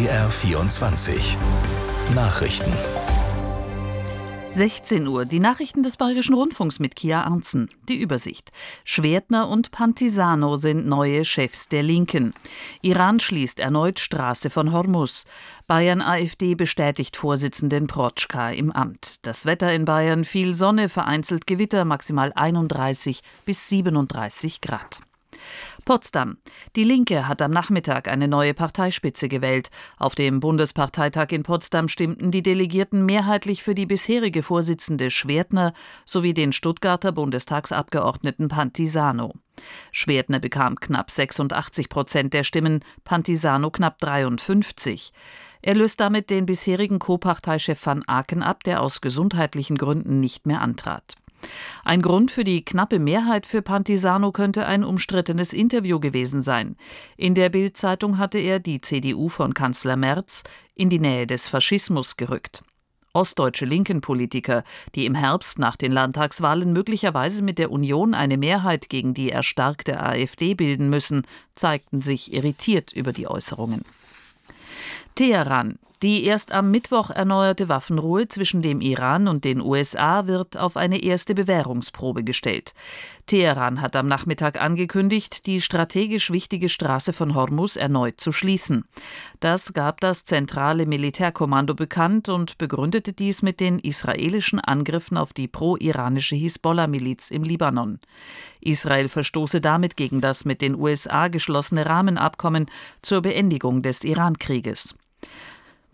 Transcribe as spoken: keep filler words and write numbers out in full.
B R vierundzwanzig Nachrichten. sechzehn Uhr, die Nachrichten des Bayerischen Rundfunks mit Kia Arntzen. Die Übersicht. Schwertner und Pantisano sind neue Chefs der Linken. Iran schließt erneut Straße von Hormuz. Bayern-AfD bestätigt Vorsitzenden Protschka im Amt. Das Wetter in Bayern: viel Sonne, vereinzelt Gewitter, maximal einunddreißig bis siebenunddreißig Grad. Potsdam. Die Linke hat am Nachmittag eine neue Parteispitze gewählt. Auf dem Bundesparteitag in Potsdam stimmten die Delegierten mehrheitlich für die bisherige Vorsitzende Schwertner sowie den Stuttgarter Bundestagsabgeordneten Pantisano. Schwertner bekam knapp sechsundachtzig Prozent der Stimmen, Pantisano knapp dreiundfünfzig. Er löst damit den bisherigen Co-Parteichef van Aken ab, der aus gesundheitlichen Gründen nicht mehr antrat. Ein Grund für die knappe Mehrheit für Pantisano könnte ein umstrittenes Interview gewesen sein. In der Bild-Zeitung hatte er die C D U von Kanzler Merz in die Nähe des Faschismus gerückt. Ostdeutsche Linken-Politiker, die im Herbst nach den Landtagswahlen möglicherweise mit der Union eine Mehrheit gegen die erstarkte AfD bilden müssen, zeigten sich irritiert über die Äußerungen. Teheran. Die erst am Mittwoch erneuerte Waffenruhe zwischen dem Iran und den U S A wird auf eine erste Bewährungsprobe gestellt. Teheran hat am Nachmittag angekündigt, die strategisch wichtige Straße von Hormuz erneut zu schließen. Das gab das zentrale Militärkommando bekannt und begründete dies mit den israelischen Angriffen auf die pro-iranische Hisbollah-Miliz im Libanon. Israel verstoße damit gegen das mit den U S A geschlossene Rahmenabkommen zur Beendigung des Iran-Krieges.